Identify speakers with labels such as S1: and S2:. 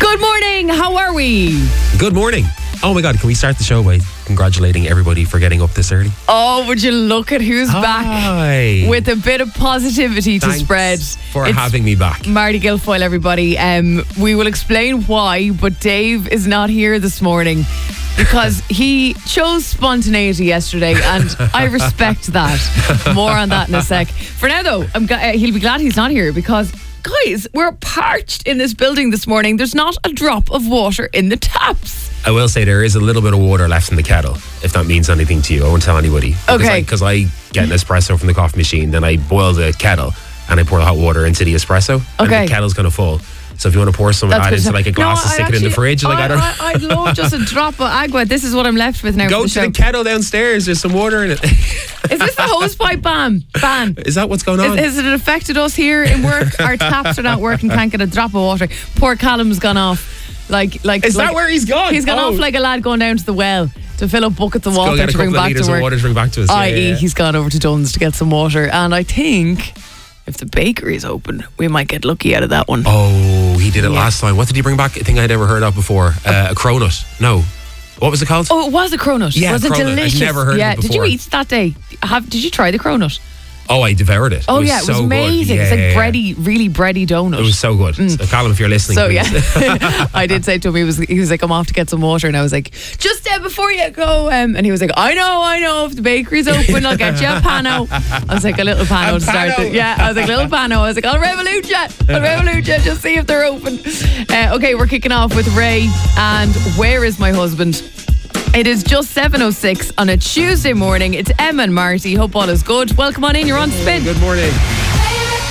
S1: Good morning. How are we?
S2: Good morning. Oh my God, can we start the show by congratulating everybody for getting up this early?
S1: Oh, would you look at who's back with a bit of positivity to spread.
S2: For having me back.
S1: Marty Guilfoyle, everybody. We will explain why, but Dave is not here this morning because he chose spontaneity yesterday, and I respect that. More on that in a sec. For now, though, he'll be glad he's not here because, guys, we're parched in this building this morning. There's not a drop of water in the taps.
S2: I will say there is a little bit of water left in the kettle, if that means anything to you. I won't tell anybody.
S1: Okay.
S2: Because I get an espresso from the coffee machine, then I boil the kettle and I pour the hot water into the espresso.
S1: Okay.
S2: And the kettle's going to full. So if you want to pour some of that into like a glass and stick it in the fridge,
S1: I'd love just a drop of agua. This is what I'm left with now.
S2: Go to the kettle downstairs. There's some water in it.
S1: Is this the hosepipe ban?
S2: Is that what's going on?
S1: Has it affected us here in work? Our taps are not working. Can't get a drop of water. Poor Callum's gone off. Is
S2: that where he's gone?
S1: He's gone off like a lad going down to the well to fill up buckets of water to bring back to work.
S2: Water to bring back to us.
S1: I.e., he's gone over to Dunn's to get some water, and I think if the bakery is open, we might get lucky out of that one.
S2: Oh, he did it last time. What did he bring back? A thing I'd never heard of before. A cronut. No. What was it called?
S1: Oh, it was a cronut.
S2: Yeah,
S1: was it
S2: cronut.
S1: delicious?
S2: I'd never heard of it before.
S1: Did you eat that day? Did you try the cronut?
S2: Oh, I devoured it.
S1: Oh, it was amazing. It's like bready, really bready donut.
S2: It was so good. So, Callum, if you're listening.
S1: So, I did say to him, he was like, I'm off to get some water. And I was like, just before you go. And he was like, I know. If the bakery's open, I'll get you a pano. I was like, a little pano to start. I was like, little pano. I was like, I'll revolute you. Just see if they're open. Okay, we're kicking off with Ray and Where Is My Husband? It is just 7:06 on a Tuesday morning. It's Emma and Marty. Hope all is good. Welcome on in. You're on Spin.
S2: Good morning.